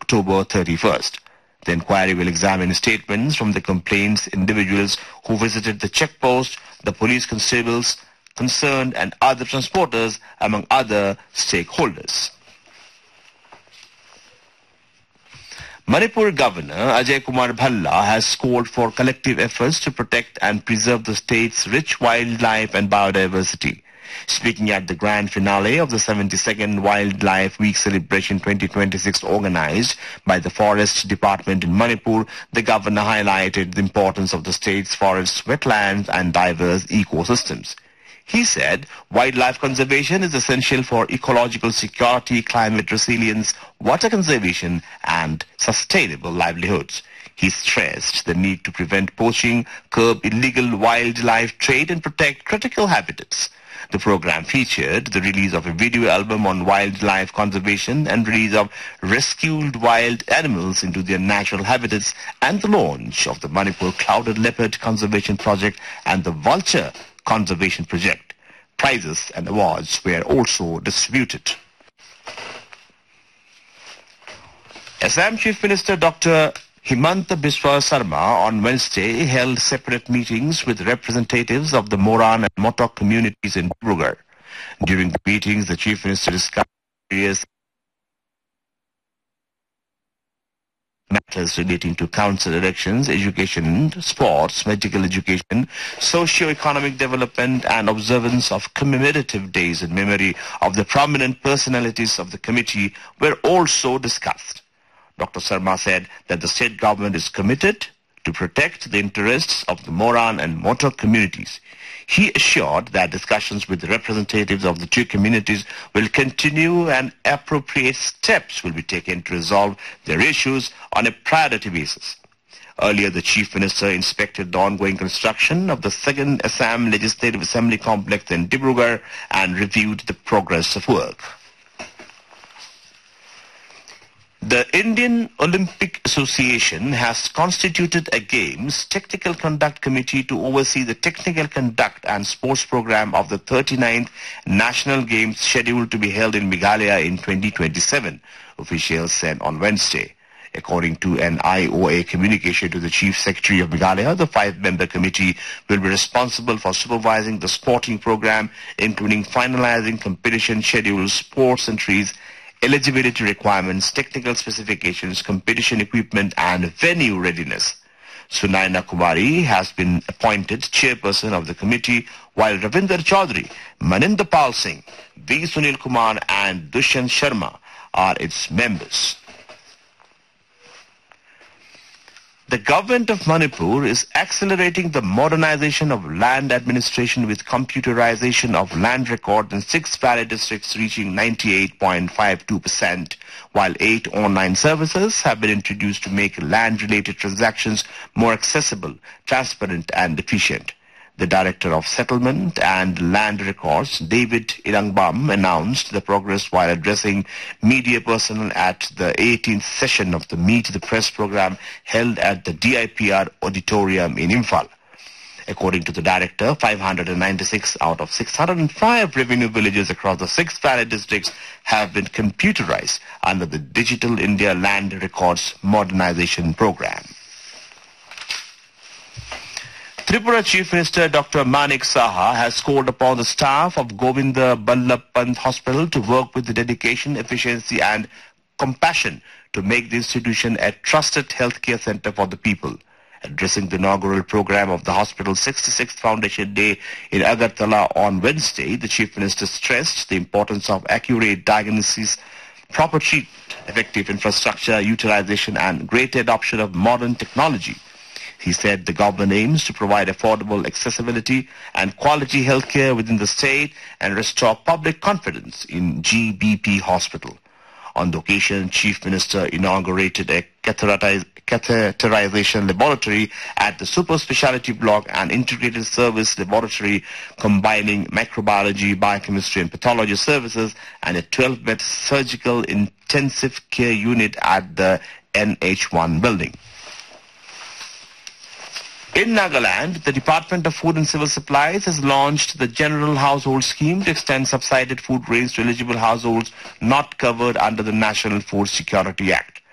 October 31st. The inquiry will examine statements from the complaints, individuals who visited the checkpost, the police constables concerned and other transporters, among other stakeholders. Manipur Governor Ajay Kumar Bhalla has called for collective efforts to protect and preserve the state's rich wildlife and biodiversity. Speaking at the grand finale of the 72nd Wildlife Week Celebration 2026 organized by the Forest Department in Manipur, the governor highlighted the importance of the state's forests, wetlands and diverse ecosystems. He said wildlife conservation is essential for ecological security, climate resilience, water conservation and sustainable livelihoods. He stressed the need to prevent poaching, curb illegal wildlife trade and protect critical habitats. The program featured the release of a video album on wildlife conservation and release of rescued wild animals into their natural habitats and the launch of the Manipur Clouded Leopard Conservation Project and the Vulture Conservation Project. Prizes and awards were also distributed. Assam Chief Minister Dr. Himanta Biswa Sarma on Wednesday held separate meetings with representatives of the Moran and Motok communities in Dibrugarh. During the meetings, the Chief Minister discussed various matters relating to council elections, education, sports, medical education, socio-economic development and observance of commemorative days in memory of the prominent personalities of the committee were also discussed. Dr. Sarma said that the state government is committed to protect the interests of the Moran and Motok communities. He assured that discussions with the representatives of the two communities will continue and appropriate steps will be taken to resolve their issues on a priority basis. Earlier, the Chief Minister inspected the ongoing construction of the second Assam Legislative Assembly complex in Dibrugarh and reviewed the progress of work. The Indian Olympic Association has constituted a Games Technical Conduct Committee to oversee the technical conduct and sports program of the 39th National Games scheduled to be held in Meghalaya in 2027, officials said on Wednesday. According to an IOA communication to the Chief Secretary of Meghalaya, the 5-member committee will be responsible for supervising the sporting program, including finalizing competition schedules, sports entries, eligibility requirements, technical specifications, competition equipment and venue readiness. Sunaina Kumari has been appointed chairperson of the committee, while Ravinder Chaudhary, Maninder Pal Singh, V. Sunil Kumar and Dushyant Sharma are its members. The government of Manipur is accelerating the modernization of land administration with computerization of land records in 6 valley districts reaching 98.52%, while 8 online services have been introduced to make land-related transactions more accessible, transparent and efficient. The Director of Settlement and Land Records, David Irangbam, announced the progress while addressing media personnel at the 18th session of the Meet the Press program held at the DIPR Auditorium in Imphal. According to the Director, 596 out of 605 revenue villages across the 6 valley districts have been computerized under the Digital India Land Records Modernization Program. Tripura Chief Minister Dr. Manik Saha has called upon the staff of Govinda Ballabh Pant Hospital to work with dedication, efficiency and compassion to make the institution a trusted healthcare center for the people. Addressing the inaugural program of the hospital's 66th Foundation Day in Agartala on Wednesday, the Chief Minister stressed the importance of accurate diagnosis, proper treatment, effective infrastructure utilization and greater adoption of modern technology. He said the government aims to provide affordable accessibility and quality healthcare within the state and restore public confidence in GBP Hospital. On the occasion, Chief Minister inaugurated a catheterization laboratory at the Super Speciality Block and integrated service laboratory combining microbiology, biochemistry and pathology services and a 12-bed surgical intensive care unit at the NH1 building. In Nagaland, the Department of Food and Civil Supplies has launched the General Household Scheme to extend subsidized food grains to eligible households not covered under the National Food Security Act.